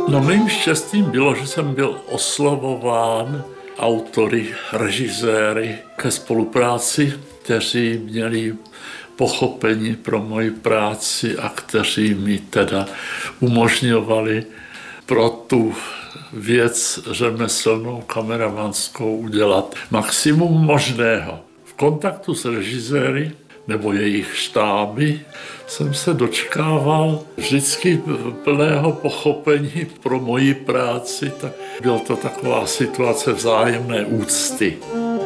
No mým štěstím bylo, že jsem byl oslovován autory, režiséry ke spolupráci, kteří měli pochopení pro moji práci a kteří mi teda umožňovali pro tu věc řemeslnou kameramanskou udělat maximum možného. V kontaktu s režiséry nebo jejich štáby jsem se dočkával vždycky plného pochopení pro moji práci. Tak byla to taková situace vzájemné úcty.